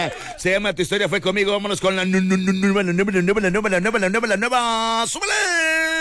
Se llama Tu historia fue conmigo. Vámonos con la nueva. ¡Súbele!